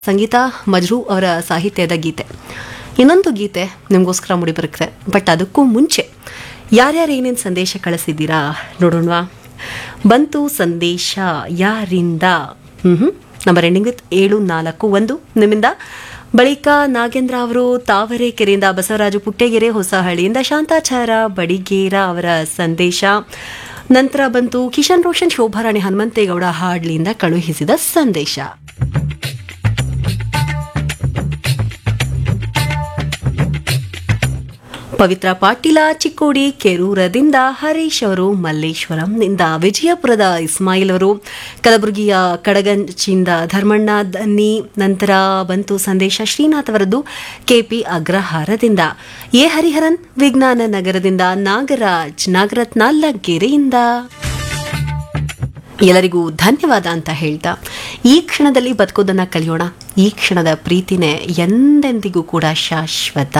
ಸಂಗೀತ ಮಜ್ರೂ ಅವರ ಸಾಹಿತ್ಯದ ಗೀತೆ. ಇನ್ನೊಂದು ಗೀತೆ ನಿಮಗೋಸ್ಕರ ಮೂಡಿ ಬರುತ್ತೆ. ಬಟ್ ಅದಕ್ಕೂ ಮುಂಚೆ ಯಾರ್ಯಾರು ಏನೇನು ಸಂದೇಶ ಕಳಿಸಿದ್ದೀರಾ ನೋಡೋಣವಾ. ಬಂತು ಸಂದೇಶ ಯಾರಿಂದ? ನಂಬರ್ ಎಂಡಿಂಗ್ ವಿತ್ 741 ನಿಮ್ಮಿಂದ. ಬಳಿಕ ನಾಗೇಂದ್ರ ಅವರು ತಾವರೆಕೆರೆಯಿಂದ, ಬಸವರಾಜು ಪುಟ್ಟೆಗೆರೆ ಹೊಸಹಳ್ಳಿಯಿಂದ, ಶಾಂತಾಚಾರ ಬಡಿಗೇರ ಅವರ ಸಂದೇಶ. ನಂತರ ಬಂತು ಕಿಶನ್ ರೋಷನ್ ಶೋಭಾರಾಣಿ ಹನುಮಂತೇಗೌಡ ಹಾಡ್ಲಿಯಿಂದ ಕಳುಹಿಸಿದ ಸಂದೇಶ. ಪವಿತ್ರ ಪಾಟೀಲ ಚಿಕ್ಕೋಡಿ ಕೆರೂರದಿಂದ, ಹರೀಶ್ ಅವರು ಮಲ್ಲೇಶ್ವರಂನಿಂದ, ವಿಜಯಪುರದ ಇಸ್ಮಾಯಿಲ್ ಅವರು, ಕಲಬುರಗಿಯ ಕಡಗಂಚಿಂದ ಧರ್ಮಣ್ಣ ದನ್ನಿ. ನಂತರ ಬಂತು ಸಂದೇಶ ಶ್ರೀನಾಥ್ ಅವರದ್ದು ಕೆಪಿ ಅಗ್ರಹಾರದಿಂದ, ಎ ಹರಿಹರನ್ ವಿಜ್ಞಾನ ನಗರದಿಂದ, ನಾಗರಾಜ್ ನಾಲ್ಗೆರೆಯಿಂದ. ಎಲ್ಲರಿಗೂ ಧನ್ಯವಾದ ಅಂತ ಹೇಳ್ತಾ ಈ ಕ್ಷಣದಲ್ಲಿ ಬದುಕೋದನ್ನ ಕಲಿಯೋಣ. ಈ ಕ್ಷಣದ ಪ್ರೀತಿನೇ ಎಂದೆಂದಿಗೂ ಕೂಡ ಶಾಶ್ವತ.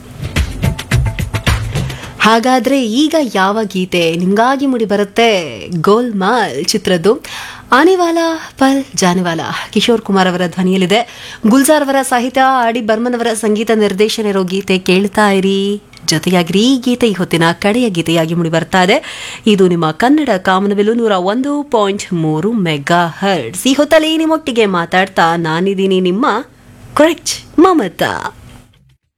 ಹಾಗಾದ್ರೆ ಈಗ ಯಾವ ಗೀತೆ ನಿಮ್ಗಾಗಿ ಮುಡಿ ಬರುತ್ತೆ? ಗೋಲ್ಮಾಲ್ ಚಿತ್ರದ್ದು ಆನೆವಾಲಾ ಪಲ್ ಜಾನೆವಾಲಾ ಕಿಶೋರ್ ಕುಮಾರ್ ಅವರ ಧ್ವನಿಯಲ್ಲಿದೆ. ಗುಲ್ಜಾರ್ ಅವರ ಸಾಹಿತ್ಯ, ಆಡಿ ಬರ್ಮನ್ ಅವರ ಸಂಗೀತ ನಿರ್ದೇಶನ ಇರೋ ಗೀತೆ. ಕೇಳ್ತಾ ಇರಿ, ಜೊತೆಯಾಗಿರಿ. ಈ ಗೀತೆ ಈ ಹೊತ್ತಿನ ಕಡೆಯ ಗೀತೆಯಾಗಿ ಮುಡಿ ಬರ್ತಾ ಇದೆ. ಇದು ನಿಮ್ಮ ಕನ್ನಡ ಕಾಮನಬಿಲ್ಲು 101.3 ಮೆಗಾ ಹರ್ಟ್ಸ್. ಈ ಹೊತ್ತಲ್ಲಿ ನಿಮ್ಮೊಟ್ಟಿಗೆ ಮಾತಾಡ್ತಾ ನಾನಿದ್ದೀನಿ ನಿಮ್ಮ ಕರೆಕ್ಟ್ ಮಮತಾ.